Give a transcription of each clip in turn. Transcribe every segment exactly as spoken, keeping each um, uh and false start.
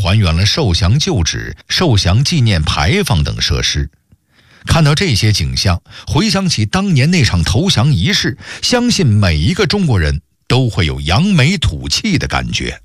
还原了受降旧址、受降纪念牌坊等设施。看到这些景象，回想起当年那场投降仪式，相信每一个中国人都会有扬眉吐气的感觉。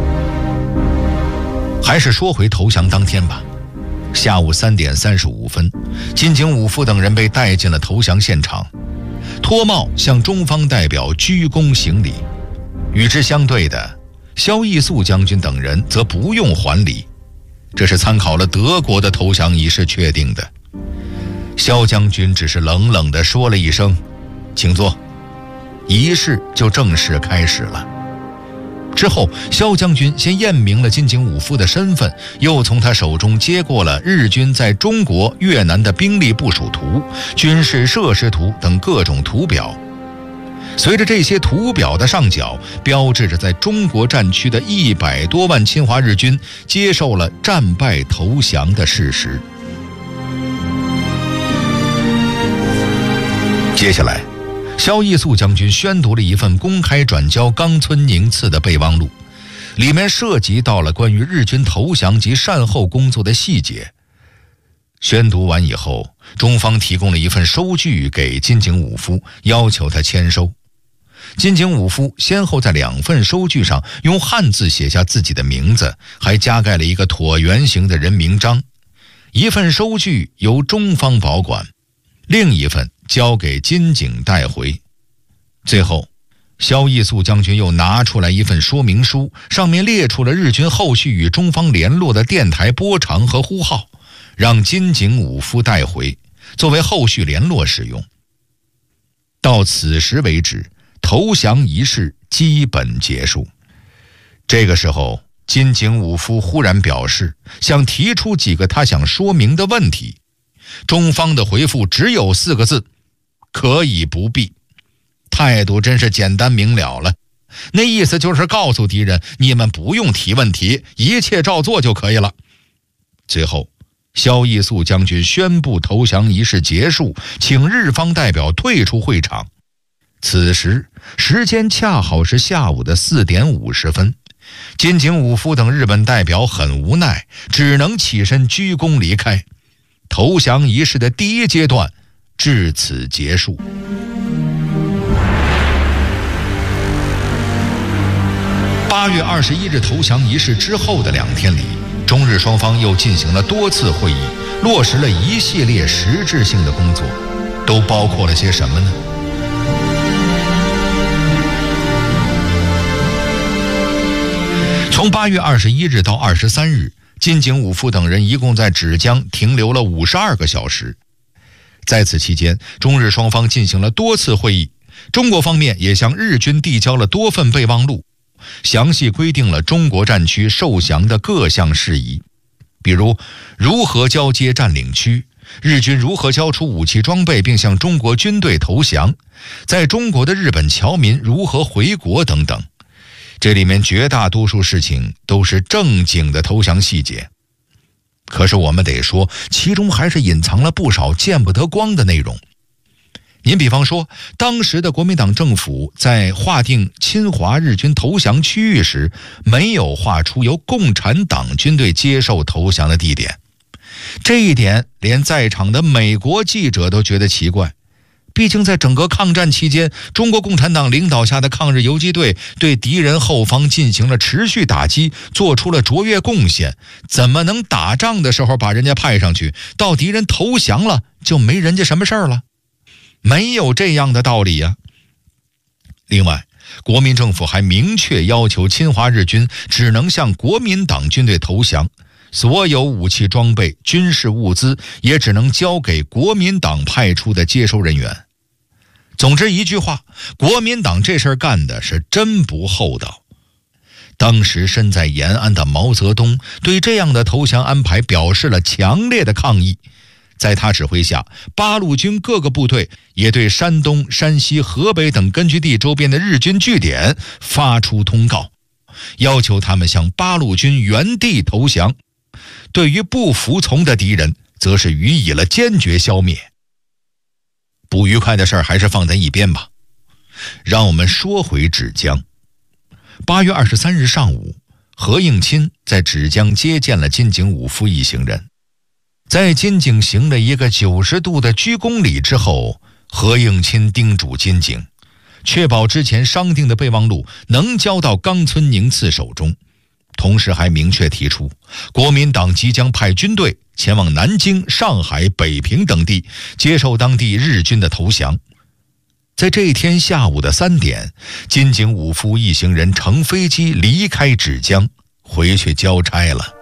还是说回投降当天吧。下午三点三十五分，金井武夫等人被带进了投降现场，脱帽向中方代表鞠躬行礼。与之相对的，萧翼肃将军等人则不用还礼，这是参考了德国的投降仪式确定的。萧将军只是冷冷地说了一声请坐，仪式就正式开始了。之后，萧将军先验明了金井武夫的身份，又从他手中接过了日军在中国、越南的兵力部署图、军事设施图等各种图表。随着这些图表的上缴，标志着在中国战区的一百多万侵华日军接受了战败投降的事实。接下来，萧翼肃将军宣读了一份公开转交冈村宁次的备忘录，里面涉及到了关于日军投降及善后工作的细节。宣读完以后，中方提供了一份收据给金井武夫，要求他签收。金井武夫先后在两份收据上用汉字写下自己的名字，还加盖了一个椭圆形的人名章。一份收据由中方保管，另一份交给金井带回。最后，萧翼肃将军又拿出来一份说明书，上面列出了日军后续与中方联络的电台波长和呼号，让金井武夫带回，作为后续联络使用。到此时为止，投降仪式基本结束。这个时候，金井武夫忽然表示想提出几个他想说明的问题，中方的回复只有四个字：可以不必。态度真是简单明了了，那意思就是告诉敌人，你们不用提问题，一切照做就可以了。最后，萧翼肃将军宣布投降仪式结束，请日方代表退出会场。此时时间恰好是下午的四点五十分，金井武夫等日本代表很无奈，只能起身鞠躬离开。投降仪式的第一阶段至此结束。八月二十一日投降仪式之后的两天里，中日双方又进行了多次会议，落实了一系列实质性的工作，都包括了些什么呢？从八月二十一日到二十三日，金井武夫等人一共在芷江停留了五十二个小时。在此期间，中日双方进行了多次会议，中国方面也向日军递交了多份备忘录，详细规定了中国战区受降的各项事宜，比如如何交接占领区，日军如何交出武器装备并向中国军队投降，在中国的日本侨民如何回国等等。这里面绝大多数事情都是正经的投降细节，可是我们得说，其中还是隐藏了不少见不得光的内容。您比方说，当时的国民党政府在划定侵华日军投降区域时，没有划出由共产党军队接受投降的地点。这一点连在场的美国记者都觉得奇怪，毕竟在整个抗战期间，中国共产党领导下的抗日游击队对敌人后方进行了持续打击，做出了卓越贡献，怎么能打仗的时候把人家派上去，到敌人投降了就没人家什么事儿了？没有这样的道理呀。另外，国民政府还明确要求侵华日军只能向国民党军队投降，所有武器装备、军事物资也只能交给国民党派出的接收人员。总之一句话，国民党这事儿干的是真不厚道。当时身在延安的毛泽东对这样的投降安排表示了强烈的抗议，在他指挥下，八路军各个部队也对山东、山西、河北等根据地周边的日军据点发出通告，要求他们向八路军原地投降，对于不服从的敌人则是予以了坚决消灭。不愉快的事儿还是放在一边吧，让我们说回芷江。八月二十三日上午， 何应钦在芷江接见了金井武夫一行人。在金井行了一个九十度的鞠躬礼之后，何应钦叮嘱金井，确保之前商定的备忘录能交到冈村宁次手中，同时还明确提出，国民党即将派军队前往南京、上海、北平等地，接受当地日军的投降。在这一天下午的三点，金井武夫一行人乘飞机离开芷江，回去交差了。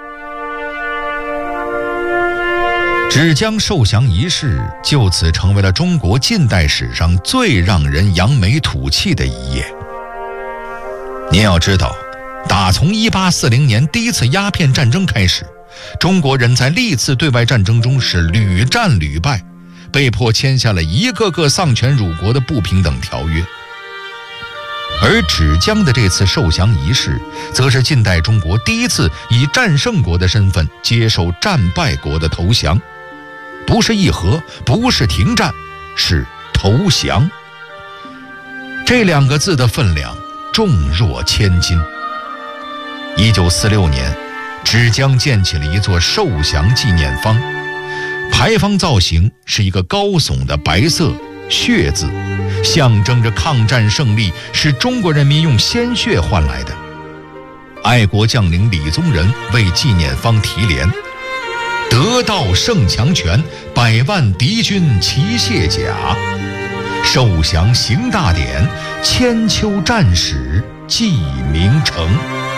芷江受降仪式就此成为了中国近代史上最让人扬眉吐气的一页。您要知道，打从一八四零年第一次鸦片战争开始，中国人在历次对外战争中是屡战屡败，被迫签下了一个个丧权辱国的不平等条约。而芷江的这次受降仪式，则是近代中国第一次以战胜国的身份接受战败国的投降，不是议和，不是停战，是投降。这两个字的分量重若千斤。一九四六年，芷江建起了一座受降纪念坊，牌坊造型是一个高耸的白色血字，象征着抗战胜利是中国人民用鲜血换来的。爱国将领李宗仁为纪念坊题联：得道胜强权，百万敌军齐卸甲，受降行大典，千秋战史记名城。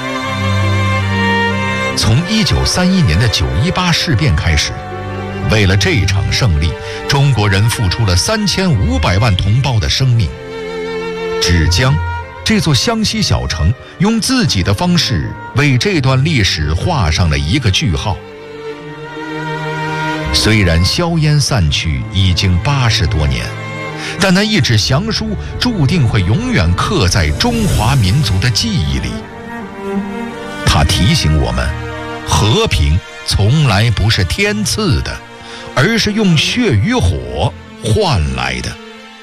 从一九三一年的九一八事变开始，为了这场胜利，中国人付出了三千五百万同胞的生命。芷江这座湘西小城，用自己的方式为这段历史画上了一个句号。虽然硝烟散去已经八十多年，但那一纸降书注定会永远刻在中华民族的记忆里。它提醒我们，和平从来不是天赐的，而是用血与火换来的。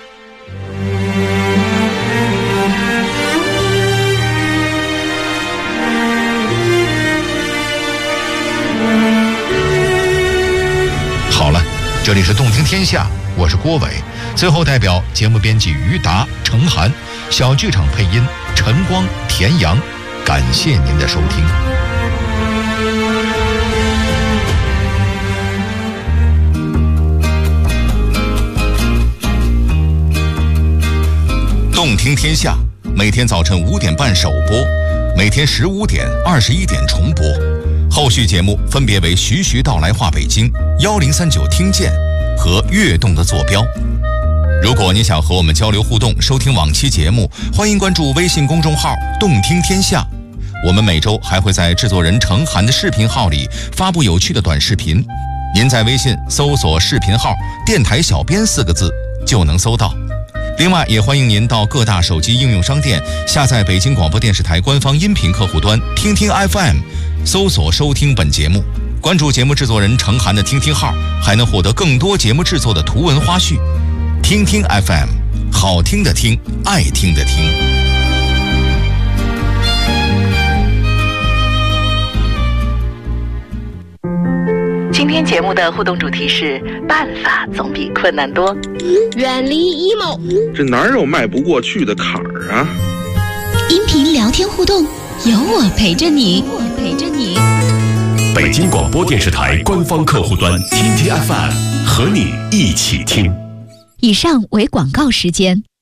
好了，这里是动听天下，我是郭伟。最后代表节目编辑于达、程涵，小剧场配音陈光、田阳，感谢您的收听。动听天下每天早晨五点半首播，每天十五点、二十一点重播。后续节目分别为徐徐道来话北京、幺零三九听见和跃动的坐标。如果你想和我们交流互动，收听往期节目，欢迎关注微信公众号动听天下。我们每周还会在制作人程涵的视频号里发布有趣的短视频，您在微信搜索视频号电台小编四个字就能搜到。另外也欢迎您到各大手机应用商店下载北京广播电视台官方音频客户端听听 F M， 搜索收听本节目，关注节目制作人程涵的听听号，还能获得更多节目制作的图文花絮。听听 F M， 好听的听，爱听的听。 今天节目的互动主题是办法总比困难多， 远离 emo， 这哪有迈不过去的坎儿啊？ 音频聊天互动，有我陪着你，我陪着你。 北京广播电视台官方客户端听听 F M， 和你一起听。 以上为广告时间。